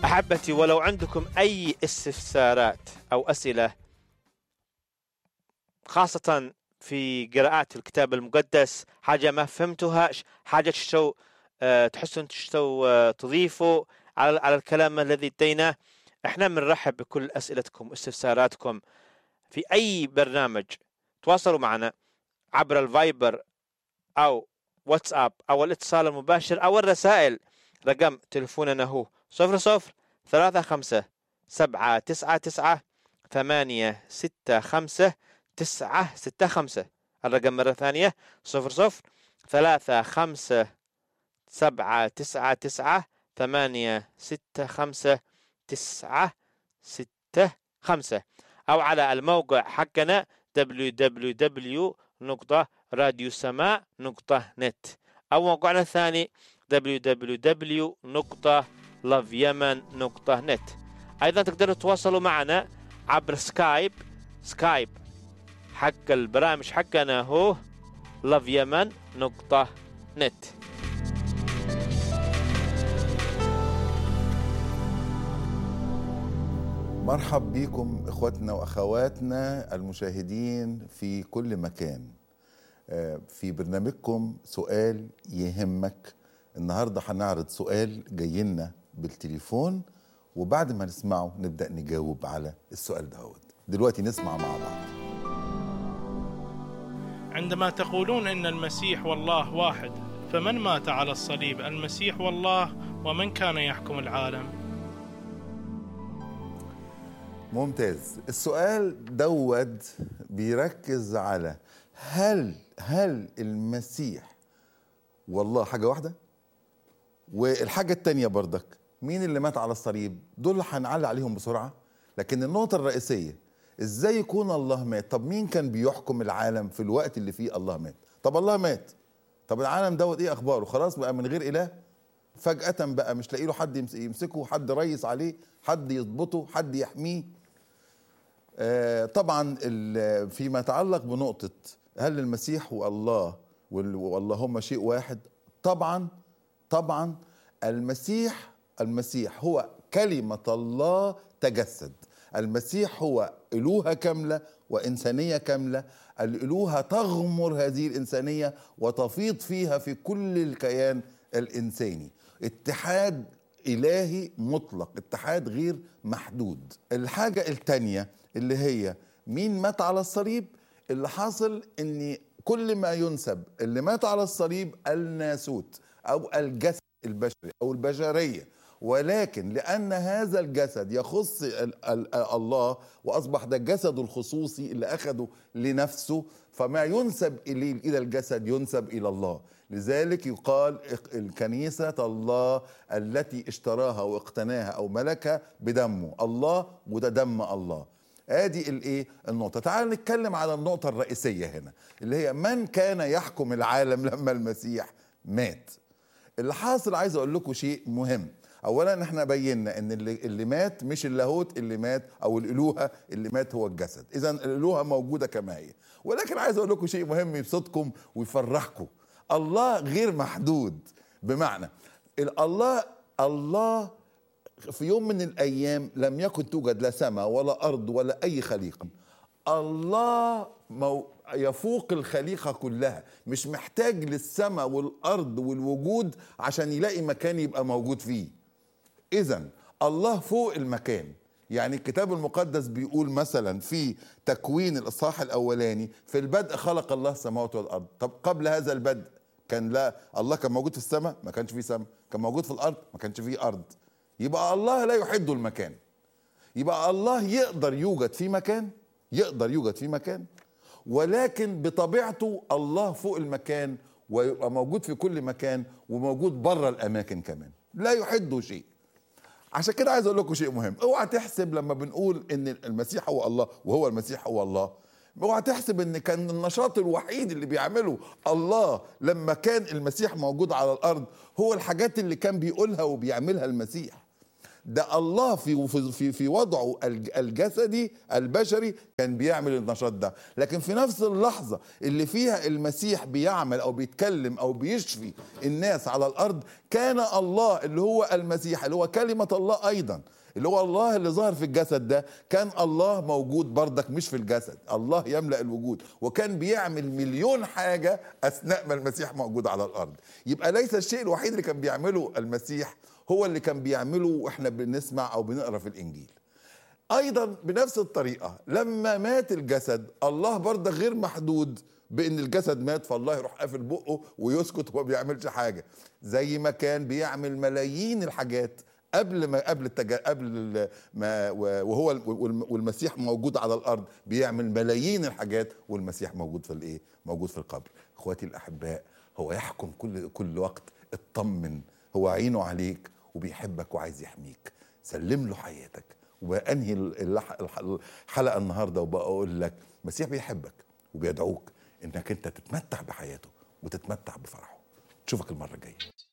أحبتي، ولو عندكم أي استفسارات أو أسئلة خاصة في قراءات الكتاب المقدس، حاجة ما فهمتوها، حاجة تحسون تضيفوا على الكلام الذي اديناه، احنا بنرحب بكل أسئلتكم واستفساراتكم في أي برنامج. تواصلوا معنا عبر الفايبر أو واتساب أو الاتصال المباشر أو الرسائل. رقم تلفوننا هو 0035 795 865 الرقم مرة ثانية 0035 795 965 أو على الموقع حقنا www.radiosamaء.net أو موقعنا الثاني www.loveyemen.net. أيضا تقدروا تتواصلوا معنا عبر سكايب حق البرامج حقنا هو loveyemen.net. مرحب بكم اخواتنا واخواتنا المشاهدين في كل مكان في برنامجكم سؤال يهمك. النهارده هنعرض سؤال جاي لنا بالتليفون، وبعد ما نسمعه نبدأ نجاوب على السؤال دهوت. دلوقتي نسمع مع بعض. عندما تقولون إن المسيح والله واحد، فمن مات على الصليب، المسيح والله، ومن كان يحكم العالم؟ ممتاز. السؤال دوت بيركز على هل المسيح والله حاجة واحدة؟ والحاجة التانية برضك مين اللي مات على الصليب؟ دول هنعلق عليهم بسرعة، لكن النقطة الرئيسية ازاي يكون الله مات؟ طب مين كان بيحكم العالم في الوقت اللي فيه الله مات؟ طب الله مات، طب العالم دوت ايه اخباره؟ خلاص بقى من غير اله فجأة، بقى مش لاقي له حد يمسكه، حد ريس عليه، حد يضبطه، حد يحميه. طبعا فيما يتعلق بنقطة هل المسيح والله هم شيء واحد؟ طبعا المسيح هو كلمة الله تجسد. المسيح هو ألوهة كاملة وإنسانية كاملة. الألوهة تغمر هذه الإنسانية وتفيض فيها في كل الكيان الإنساني. اتحاد إلهي مطلق، اتحاد غير محدود. الحاجة التانية اللي هي مين مات على الصليب؟ اللي حاصل ان كل ما ينسب اللي مات على الصليب الناسوت او الجسد البشري او البشرية، ولكن لان هذا الجسد يخص الله واصبح ده الجسد الخصوصي اللي اخده لنفسه، فما ينسب الى الجسد ينسب الى الله. لذلك يقال الكنيسة الله التي اشتراها واقتناها او ملكها بدمه، الله وده دم الله. ادي الايه النقطه. تعال نتكلم على النقطه الرئيسيه هنا اللي هي من كان يحكم العالم لما المسيح مات. اللي حاصل عايز اقول لكم شيء مهم. اولا احنا بينا ان اللي مات مش اللاهوت اللي مات او الالوهه اللي مات هو الجسد، اذا الالوهه موجوده كما هي. ولكن عايز اقول لكم شيء مهم يبسطكم ويفرحكم. الله غير محدود، بمعنى الله في يوم من الأيام لم يكن توجد لا سماء ولا أرض ولا أي خليقة. الله يفوق الخليقة كلها، مش محتاج للسماء والأرض والوجود عشان يلاقي مكان يبقى موجود فيه. إذن الله فوق المكان. يعني الكتاب المقدس بيقول مثلا في تكوين الإصحاح الأولاني في البدء خلق الله السماوات والأرض. طب قبل هذا البدء الله كان موجود في السماء؟ ما كانش فيه سماء. كان موجود في الأرض؟ ما كانش فيه أرض. يبقى الله لا يحد المكان. يبقى الله يقدر يوجد في مكان، ولكن بطبيعته الله فوق المكان ويبقى موجود في كل مكان وموجود بره الاماكن كمان، لا يحده شيء. عشان كده عايز اقول لكم شيء مهم. اوعى تحسب لما بنقول ان المسيح هو الله وهو المسيح هو الله، اوعى تحسب ان كان النشاط الوحيد اللي بيعمله الله لما كان المسيح موجود على الارض هو الحاجات اللي كان بيقولها وبيعملها المسيح. ده الله في وضعه الجسدي البشري كان بيعمل النشاط ده. لكن في نفس اللحظة اللي فيها المسيح بيعمل أو بيتكلم أو بيشفي الناس على الأرض، كان الله اللي هو المسيح اللي هو كلمة الله أيضا، اللي هو الله اللي ظهر في الجسد ده، كان الله موجود بردك مش في الجسد، الله يملأ الوجود، وكان بيعمل مليون حاجة أثناء ما المسيح موجود على الأرض. يبقى ليس الشيء الوحيد اللي كان بيعمله المسيح هو اللي كان بيعمله وإحنا بنسمع أو بنقرأ في الإنجيل. أيضا بنفس الطريقة لما مات الجسد، الله بردك غير محدود بأن الجسد مات فالله يروح قافل بقه ويسكت وما بيعملش حاجة، زي ما كان بيعمل ملايين الحاجات قبل ما وهو والمسيح موجود على الارض، بيعمل ملايين الحاجات والمسيح موجود في الايه؟ موجود في القبر. اخواتي الاحباء، هو يحكم كل وقت. اطمن، هو عينه عليك وبيحبك وعايز يحميك. سلم له حياتك. وانهي الحلقه النهارده وبقول لك المسيح بيحبك وبيدعوك انك انت تتمتع بحياته وتتمتع بفرحه. اشوفك المره الجايه.